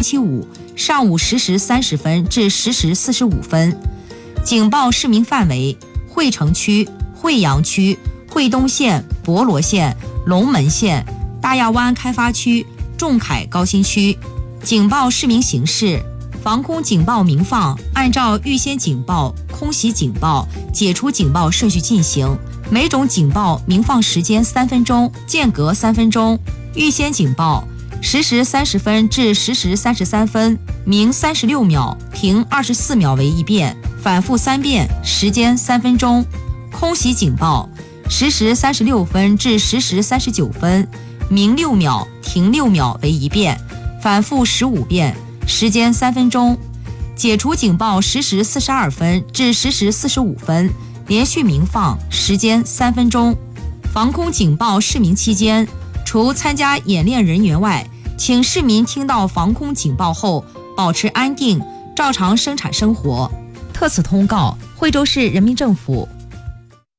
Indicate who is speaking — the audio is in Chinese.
Speaker 1: 期五上午10时30分至10时45分。警报市民范围：惠城区、惠阳区、惠东县、博罗县、龙门县、大亚湾开发区、仲恺高新区。警报市民形式：防空警报鸣放按照预先警报、空袭警报、解除警报顺序进行，每种警报鸣放时间3分钟，间隔3分钟。预先警报10时30分至10时33分，鸣36秒，停24秒为一遍，反复3遍，时间3分钟。空袭警报10时36分至10时39分，鸣6秒，停6秒为一遍，反复15遍，时间3分钟。解除警报10时42分至10时45分，连续鸣放，时间3分钟。防空警报释鸣期间，除参加演练人员外，请市民听到防空警报后保持安定，照常生产生活。特此通告，惠州市人民政府